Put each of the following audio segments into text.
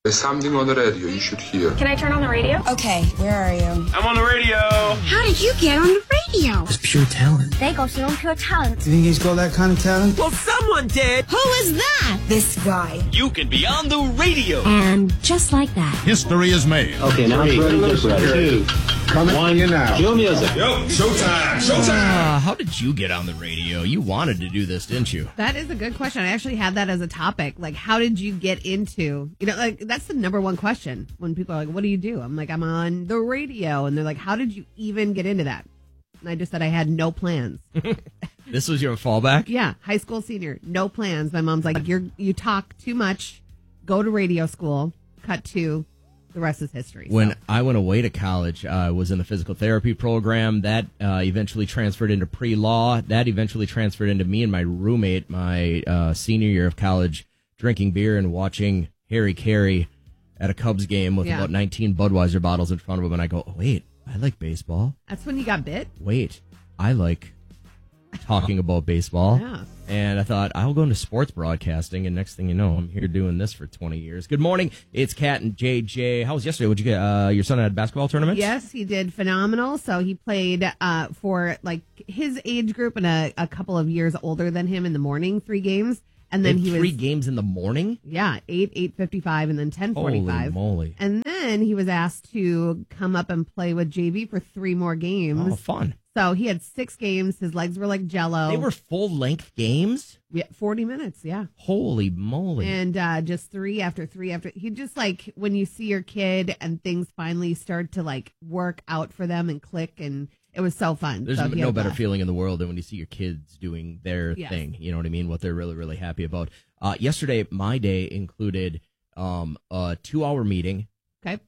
There's something on the radio you should hear. Can I turn on the radio? Okay, where are you? I'm on the radio. How did you get on the radio? It's pure talent. They go on pure talent. You think he's got that kind of talent? Well, someone did. Who is that? This guy. You can be on the radio. And just like that, history is made. Okay, now I'm ready. Get ready. 2, Coming on you now. Cue music. Yo, showtime, showtime. How did you get on the radio? You wanted to do this, didn't you? That is a good question. I actually had that as a topic. Like, how did you get into, like, that's the number one question when people are like, what do you do? I'm like, I'm on the radio. And they're like, how did you even get into that? And I just said I had no plans. This was your fallback? Yeah. High school senior, no plans. My mom's like, you talk too much. Go to radio school. Cut to the rest is history. When I went away to college, I was in the physical therapy program. That eventually transferred into pre-law. That eventually transferred into me and my roommate, my senior year of college, drinking beer and watching Harry Carey at a Cubs game with about 19 Budweiser bottles in front of him. And I go, oh, wait, I like baseball. That's when you got bit? Wait, I like talking about baseball. Yeah. And I thought, I'll go into sports broadcasting, and next thing you know, I'm here doing this for 20 years. Good morning. It's Kat and JJ. How was yesterday? Would you get your son had a basketball tournament? Yes, he did phenomenal. So he played for like his age group and a couple of years older than him in the morning, 3 games. And then he was 3 games in the morning? Yeah, 8:55, and then 10:45. Holy moly. And then he was asked to come up and play with JV for 3 more games. Oh, fun. So he had 6 games. His legs were like Jell-O. They were full-length games? Yeah, 40 minutes, yeah. Holy moly. And just 3 after 3 after. He just like, when you see your kid and things finally start to like work out for them and click, and it was so fun. There's so no better feeling in the world than when you see your kids doing their Yes. thing. You know what I mean? What they're really, really happy about. Yesterday, my day included a 2-hour meeting. Okay.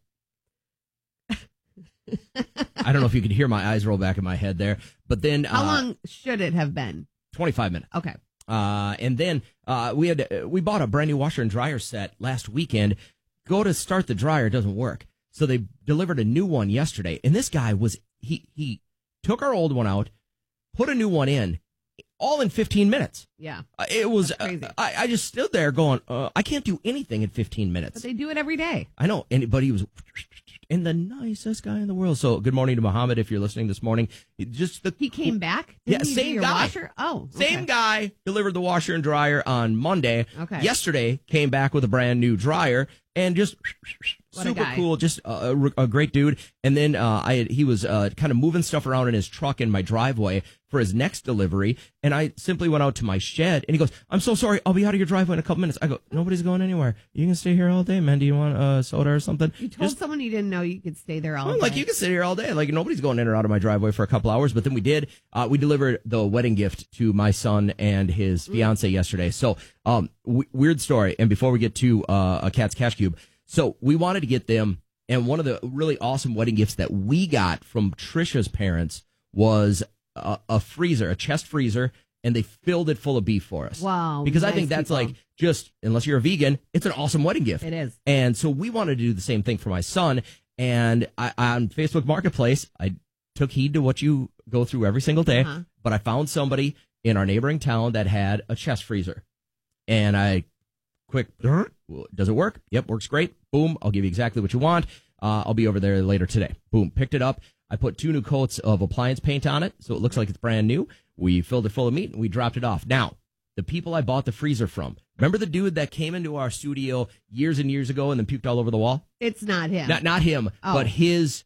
I don't know if you could hear my eyes roll back in my head there. But then How long should it have been? 25 minutes. Okay. And then we bought a brand new washer and dryer set last weekend. Go to start the dryer, it doesn't work. So they delivered a new one yesterday. And this guy he took our old one out, put a new one in, all in 15 minutes. Yeah. It was crazy. I just stood there going, I can't do anything in 15 minutes. But they do it every day. I know. But he was and the nicest guy in the world. So good morning to Muhammad if you're listening this morning. He came back? Yeah, same guy. Washer? Oh, okay. Same guy delivered the washer and dryer on Monday. Okay. Yesterday came back with a brand new dryer and just What a super guy. cool, just a great dude. And then he was kind of moving stuff around in his truck in my driveway for his next delivery. And I simply went out to my shed and he goes, I'm so sorry. I'll be out of your driveway in a couple minutes. I go, nobody's going anywhere. You can stay here all day, man. Do you want soda or something? You told someone you didn't know you could stay there all day. Like, you can sit here all day. Like, nobody's going in or out of my driveway for a couple hours. But then we did. We delivered the wedding gift to my son and his fiance yesterday. So, weird story. And before we get to a Cat's Cash Cube, so we wanted to get them. And one of the really awesome wedding gifts that we got from Trisha's parents was a freezer, a chest freezer. And they filled it full of beef for us. Wow. Because I nice think that's people. like, just, unless you're a vegan, it's an awesome wedding gift. It is. And so we wanted to do the same thing for my son. And on Facebook Marketplace, I took heed to what you go through every single day. Uh-huh. But I found somebody in our neighboring town that had a chest freezer. And I does it work? Yep, works great. Boom, I'll give you exactly what you want. I'll be over there later today. Boom, picked it up. I put 2 new coats of appliance paint on it, so it looks like it's brand new. We filled it full of meat, and we dropped it off. Now, the people I bought the freezer from, remember the dude that came into our studio years and years ago and then puked all over the wall? It's not him. Not him, Oh. but his,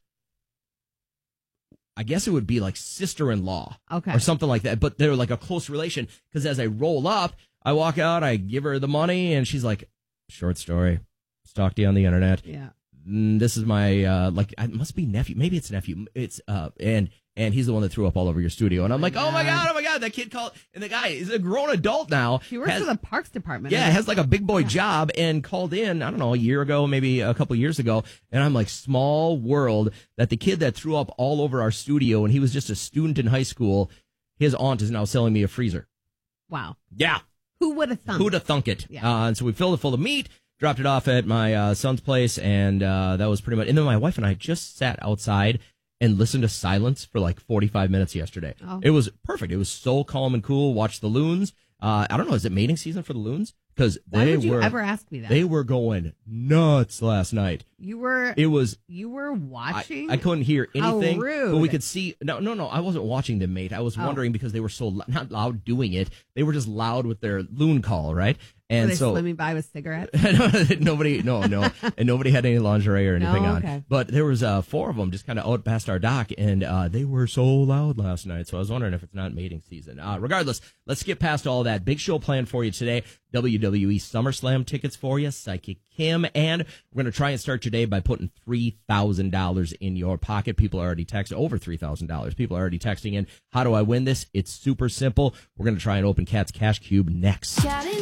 I guess it would be like sister-in-law Okay. or something like that. But they're like a close relation, because as I roll up, I walk out, I give her the money, and she's like, short story, stalked you on the internet. Yeah. This is my it must be nephew. Maybe it's nephew. It's and he's the one that threw up all over your studio. And I'm like, oh my god, that kid called, and the guy is a grown adult now. He works for the Parks Department. Yeah, has like a big boy job and called in, I don't know, a year ago, maybe a couple years ago. And I'm like, small world that the kid that threw up all over our studio and he was just a student in high school, his aunt is now selling me a freezer. Wow. Yeah. Who would have thunk? Who'd have thunk it? Yeah. And so we filled it full of meat, dropped it off at my son's place, and that was pretty much. And then my wife and I just sat outside and listened to silence for like 45 minutes yesterday. Oh. It was perfect. It was so calm and cool. Watched the loons. I don't know, is it mating season for the loons? because Why would you ever ask me that? They were going nuts last night. You were watching? I couldn't hear anything. How rude. But we could see. No, I wasn't watching them, mate. I was wondering because they were so not loud doing it. They were just loud with their loon call, right? And were they so swimming by with cigarettes? nobody, no, and nobody had any lingerie or anything okay. on. But there was 4 of them just kind of out past our dock, and they were so loud last night. So I was wondering if it's not mating season. Regardless, let's get past all that. Big show planned for you today. WWE SummerSlam tickets for you, Psychic Kim, and we're going to try and start your day by putting $3,000 in your pocket. People are already texting over $3,000. People are already texting in. How do I win this? It's super simple. We're going to try and open Cat's Cash Cube next.